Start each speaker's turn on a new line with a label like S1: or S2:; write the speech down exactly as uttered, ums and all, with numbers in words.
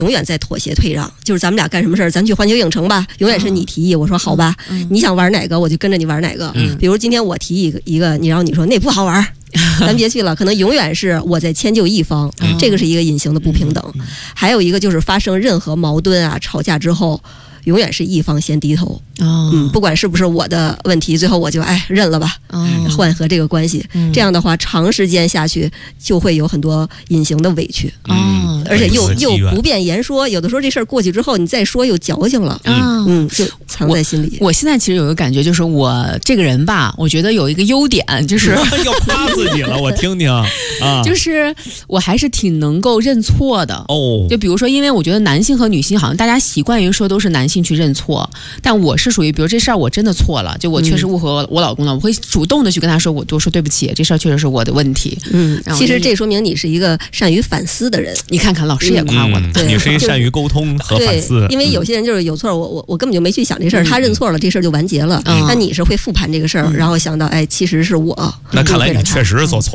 S1: 永远在妥协退让，就是咱们俩干什么事儿，咱去环球影城吧，永远是你提议，我说好吧，嗯、你想玩哪个我就跟着你玩哪个。嗯、比如今天我提议一个一个，你然后你说那不好玩，咱别去了，可能永远是我在迁就一方，嗯、这个是一个隐形的不平等。嗯、还有一个就是发生任何矛盾啊、吵架之后。永远是一方先低头，哦、嗯，不管是不是我的问题，最后我就哎认了吧，哦、缓和这个关系。嗯、这样的话，长时间下去就会有很多隐形的委屈，嗯，而且又又不便言说。有的时候这事儿过去之后，你再说又矫情了，嗯嗯，就藏在心里。
S2: 我, 我现在其实有一个感觉，就是我这个人吧，我觉得有一个优点，就是
S3: 要夸自己了，我听听啊，
S2: 就是我还是挺能够认错的哦。就比如说，因为我觉得男性和女性好像大家习惯于说都是男性去认错，但我是属于，比如这事儿我真的错了，就我确实误会我我老公了，嗯、我会主动的去跟他说，我我说对不起，这事儿确实是我的问题。
S1: 嗯，其实这说明你是一个善于反思的人。
S2: 你看看，老师也夸我了，
S3: 嗯、你是一善于沟通和反思。
S1: 因为有些人就是有错，我我我根本就没去想这事儿，嗯、他认错了，这事儿就完结了。嗯、但你是会复盘这个事儿，然后想到，哎，其实是我。
S3: 那看来你确实做错。